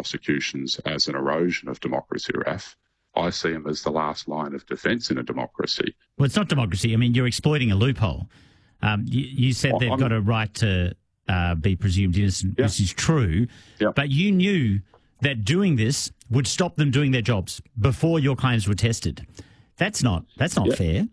prosecutions as an erosion of democracy, Raf. I see them as the last line of defence in a democracy. Well, it's not democracy. I mean, you're exploiting a loophole. You said they've got a right to be presumed innocent. Yeah. This is true. Yeah. But you knew that doing this would stop them doing their jobs before your claims were tested. That's not fair.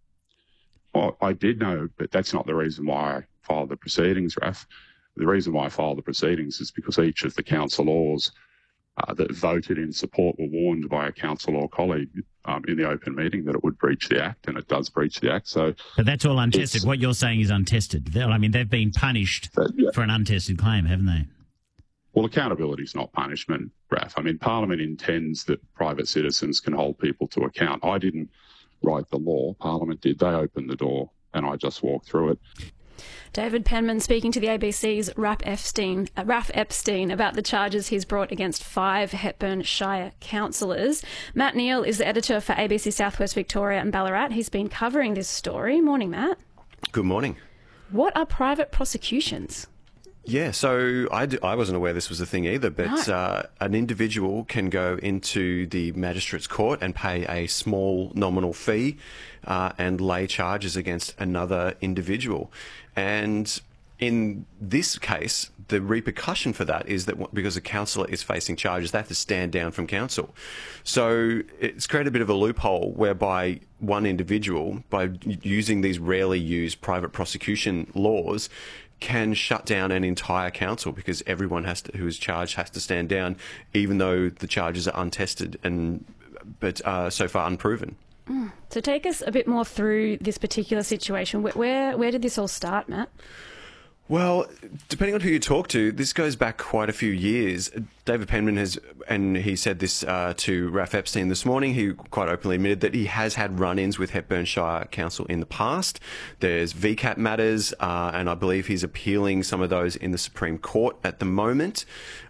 Well, I did know, but that's not the reason why I filed the proceedings, Raf. The reason why I filed the proceedings is because each of the councillors that voted in support were warned by a councillor colleague in the open meeting that it would breach the Act, and it does breach the Act. But that's all untested. What you're saying is untested. I mean, they've been punished for an untested claim, haven't they? Well, accountability is not punishment, Raf. I mean, Parliament intends that private citizens can hold people to account. I didn't write the law. Parliament did. They opened the door, and I just walked through it. David Penman speaking to the ABC's Raph Epstein about the charges he's brought against 5 Hepburn Shire councillors. Matt Neal is the editor for ABC Southwest Victoria and Ballarat. He's been covering this story. Morning, Matt. Good morning. What are private prosecutions? Yeah, so I wasn't aware this was a thing either, but an individual can go into the magistrate's court and pay a small nominal fee and lay charges against another individual. And in this case, the repercussion for that is that because a councillor is facing charges, they have to stand down from council. So it's created a bit of a loophole whereby one individual, by using these rarely used private prosecution laws, can shut down an entire council because everyone who is charged has to stand down, even though the charges are untested but so far unproven. So take us a bit more through this particular situation. Where did this all start, Matt? Well, depending on who you talk to, this goes back quite a few years. David Penman and he said this to Raph Epstein this morning. He quite openly admitted that he has had run-ins with Hepburn Shire Council in the past. There's VCAT matters, and I believe he's appealing some of those in the Supreme Court at the moment.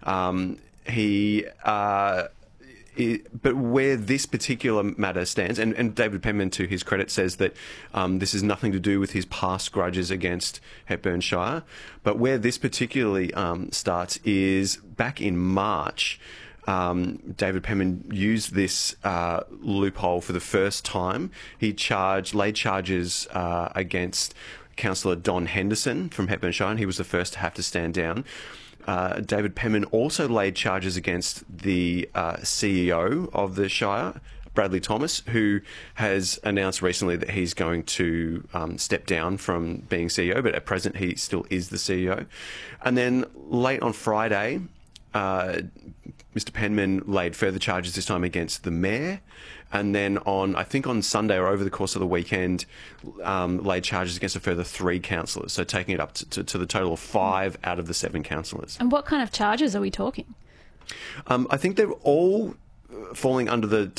But where this particular matter stands, and David Penman, to his credit, says that this has nothing to do with his past grudges against Hepburn Shire, but where this particularly starts is back in March. David Penman used this loophole for the first time. He laid charges against Councillor Don Henderson from Hepburn Shire, and he was the first to have to stand down. David Penman also laid charges against the CEO of the Shire, Bradley Thomas, who has announced recently that he's going to step down from being CEO, but at present he still is the CEO. And then late on Friday, Mr. Penman laid further charges, this time against the mayor. And then on Sunday or over the course of the weekend, laid charges against a further 3 councillors, so taking it up to the total of 5 out of the 7 councillors. And what kind of charges are we talking? I think they're all falling under the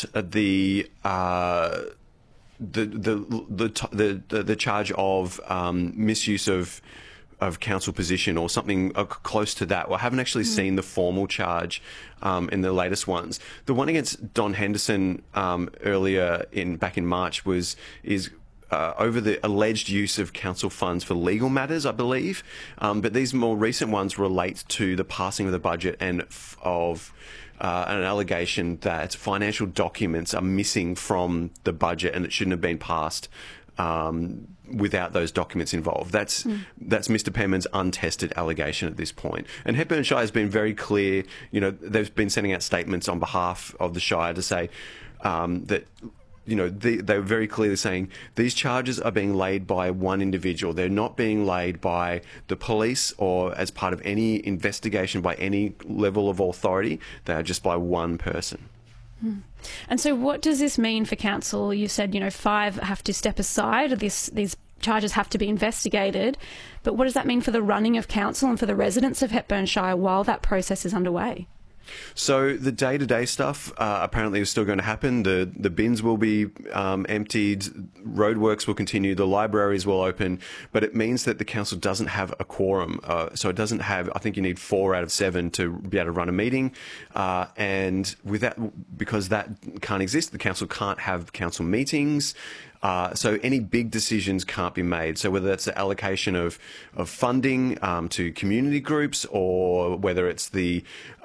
charge of misuse of council position or something close to that. Well, I haven't actually seen the formal charge in the latest ones. The one against Don Henderson back in March is over the alleged use of council funds for legal matters, I believe. But these more recent ones relate to the passing of the budget and of an allegation that financial documents are missing from the budget and it shouldn't have been passed without those documents involved. That's Mr. Penman's untested allegation at this point. And Hepburn Shire has been very clear. You know, they've been sending out statements on behalf of the Shire to say that, you know, they're very clearly saying these charges are being laid by one individual. They're not being laid by the police or as part of any investigation by any level of authority. They are just by one person. And so what does this mean for council? You said, 5 have to step aside. These charges have to be investigated. But what does that mean for the running of council and for the residents of Hepburn Shire while that process is underway? So the day-to-day stuff apparently is still going to happen. The bins will be emptied, roadworks will continue, the libraries will open, but it means that the council doesn't have a quorum. So it doesn't have, I think you need 4 out of 7 to be able to run a meeting. And with that, because that can't exist, the council can't have council meetings. So any big decisions can't be made. So whether that's the allocation of funding to community groups, or whether it's the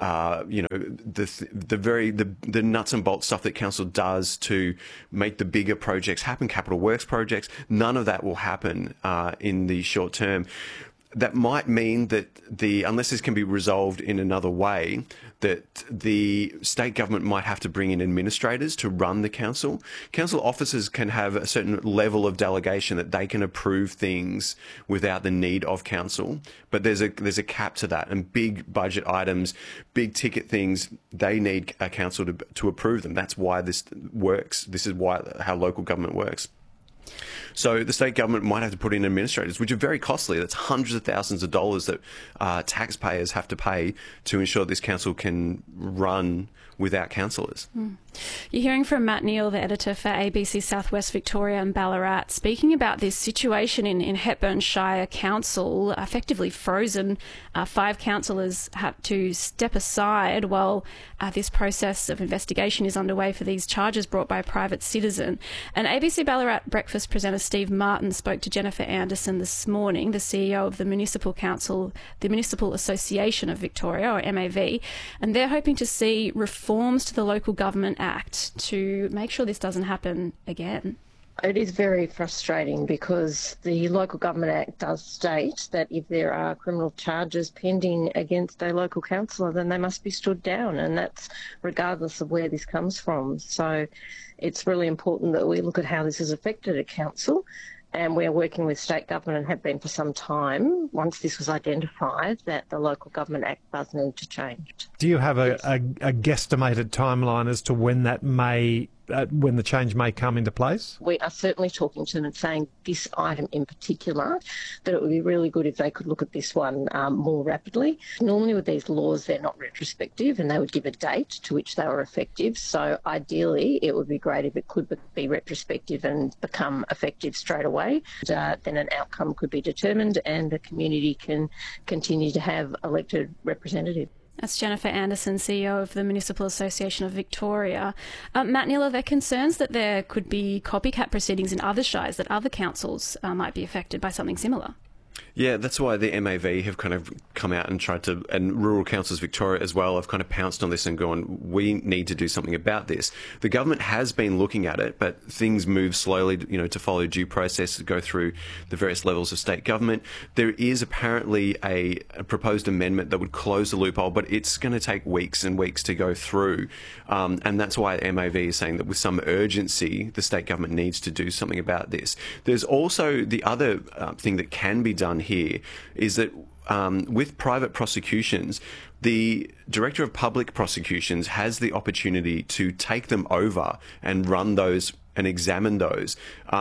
nuts and bolts stuff that council does to make the bigger projects happen, capital works projects, none of that will happen in the short term. That might mean that unless this can be resolved in another way, that the state government might have to bring in administrators to run the council. Council officers can have a certain level of delegation that they can approve things without the need of council, but there's a cap to that. And big budget items, big ticket things, they need a council to approve them. That's why this works. This is how local government works. So the state government might have to put in administrators, which are very costly. That's hundreds of thousands of dollars that taxpayers have to pay to ensure this council can run without councillors. You're hearing from Matt Neal, the editor for ABC Southwest Victoria and Ballarat, speaking about this situation in Hepburn Shire Council, effectively frozen. 5 councillors have to step aside while this process of investigation is underway for these charges brought by a private citizen. And ABC Ballarat breakfast presenter Steve Martin spoke to Jennifer Anderson this morning, the CEO of the Municipal Council, the Municipal Association of Victoria, or MAV, and they're hoping to see reforms to the Local Government Act to make sure this doesn't happen again. It is very frustrating because the Local Government Act does state that if there are criminal charges pending against a local councillor, then they must be stood down, and that's regardless of where this comes from. So it's really important that we look at how this has affected a council, and we're working with state government and have been for some time, once this was identified, that the Local Government Act does need to change. Do you have a guesstimated timeline as to when that when the change may come into place? We are certainly talking to them and saying this item in particular, that it would be really good if they could look at this one more rapidly. Normally with these laws, they're not retrospective and they would give a date to which they were effective. So ideally, it would be great if it could be retrospective and become effective straight away. Then an outcome could be determined and the community can continue to have elected representatives. That's Jennifer Anderson, CEO of the Municipal Association of Victoria. Matt Neal, are there concerns that there could be copycat proceedings in other shires, that other councils might be affected by something similar? Yeah, that's why the MAV have kind of come out and tried to, and Rural Councils Victoria as well, have kind of pounced on this and gone, we need to do something about this. The government has been looking at it, but things move slowly, to follow due process, to go through the various levels of state government. There is apparently a proposed amendment that would close the loophole, but it's going to take weeks and weeks to go through. And that's why MAV is saying that with some urgency, the state government needs to do something about this. There's also the other thing that can be done here is that with private prosecutions, the Director of Public Prosecutions has the opportunity to take them over and run those and examine those.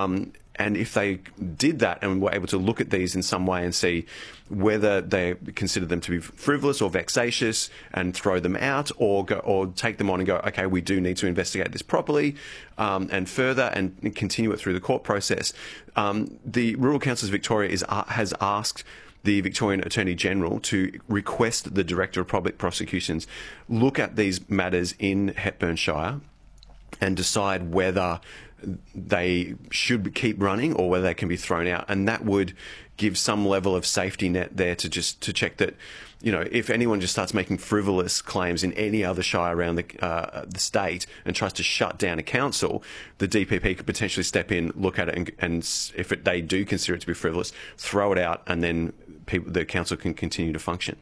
And if they did that and were able to look at these in some way and see whether they consider them to be frivolous or vexatious and throw them out, or take them on and go, okay, we do need to investigate this properly and further and continue it through the court process. The Rural Councils Victoria has asked the Victorian Attorney General to request the Director of Public Prosecutions look at these matters in Hepburn Shire and decide whether they should keep running or whether they can be thrown out. And that would give some level of safety net there to check that, if anyone just starts making frivolous claims in any other shire around the state and tries to shut down a council, the DPP could potentially step in, look at it, and if they do consider it to be frivolous, throw it out, and then the council can continue to function.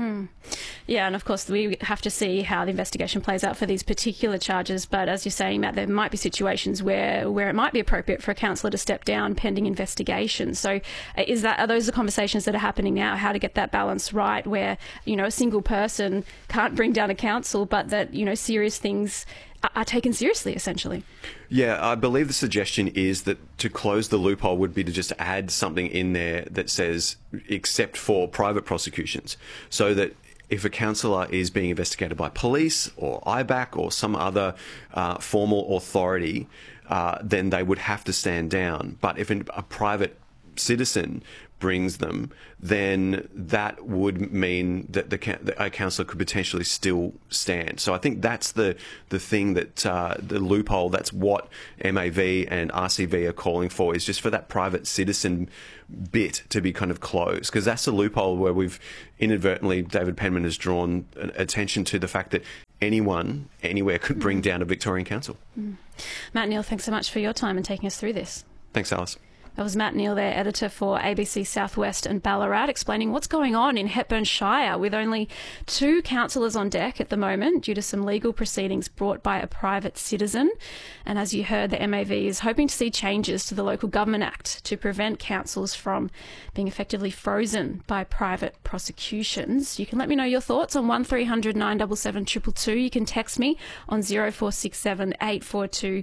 Yeah, and of course we have to see how the investigation plays out for these particular charges. But as you're saying, Matt, there might be situations where it might be appropriate for a councillor to step down pending investigation. So are those the conversations that are happening now? How to get that balance right, where a single person can't bring down a council, but that serious things are taken seriously, essentially. Yeah, I believe the suggestion is that to close the loophole would be to just add something in there that says, except for private prosecutions, so that if a councillor is being investigated by police or IBAC or some other formal authority, then they would have to stand down. But if a private citizen brings them, then that would mean that a councillor could potentially still stand. So I think that's the thing that the loophole, that's what MAV and RCV are calling for, is just for that private citizen bit to be kind of closed, because that's a loophole where we've inadvertently, David Penman has drawn attention to the fact that anyone, anywhere could bring down a Victorian council. Matt Neal, thanks so much for your time and taking us through this. Thanks, Alice. That was Matt Neal there, editor for ABC Southwest and Ballarat, explaining what's going on in Hepburn Shire with only 2 councillors on deck at the moment due to some legal proceedings brought by a private citizen. And as you heard, the MAV is hoping to see changes to the Local Government Act to prevent councils from being effectively frozen by private prosecutions. You can let me know your thoughts on 1300 977 222. You can text me on 0467 842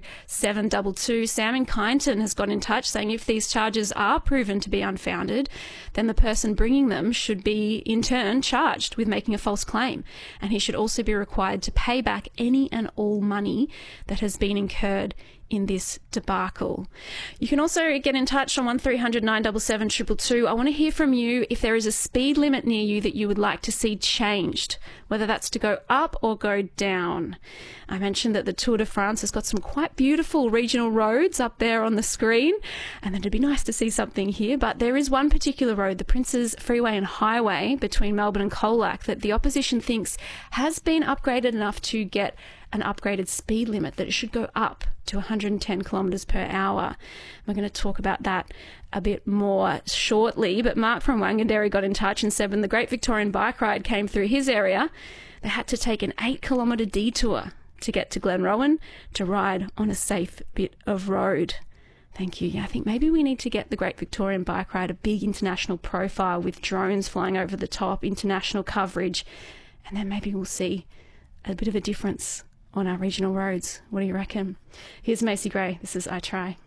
722. Sam in Kyneton has got in touch saying if these charges are proven to be unfounded, then the person bringing them should be in turn charged with making a false claim, and he should also be required to pay back any and all money that has been incurred in this debacle. You can also get in touch on 1300 977 222. I want to hear from you if there is a speed limit near you that you would like to see changed, whether that's to go up or go down. I mentioned that the Tour de France has got some quite beautiful regional roads up there on the screen, and it'd be nice to see something here, but there is one particular road, the Princes Freeway and Highway between Melbourne and Colac, that the opposition thinks has been upgraded enough to get an upgraded speed limit, that it should go up to 110 kilometres per hour. We're going to talk about that a bit more shortly, but Mark from Wanganderry got in touch and said when the Great Victorian Bike Ride came through his area, they had to take an 8-kilometre detour to get to Glenrowan to ride on a safe bit of road. Thank you. Yeah, I think maybe we need to get the Great Victorian Bike Ride a big international profile with drones flying over the top, international coverage, and then maybe we'll see a bit of a difference on our regional roads. What do you reckon? Here's Macy Gray. This is I Try.